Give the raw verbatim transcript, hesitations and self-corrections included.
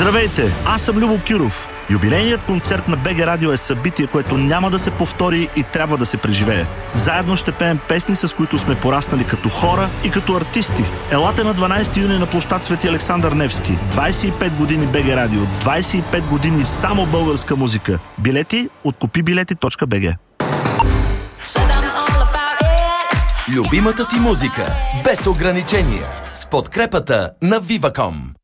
Здравейте, аз съм Любо Киров. Юбилейният концерт на БГ Радио е събитие, което няма да се повтори и трябва да се преживее. Заедно ще пеем песни, с които сме пораснали като хора и като артисти. Елате на дванайсети юни на площад Свети Александър Невски. двайсет и пет години БГ Радио, двайсет и пет години само българска музика. Билети от купи билети точка би джи. Любимата ти музика без ограничения с подкрепата на Viva точка com.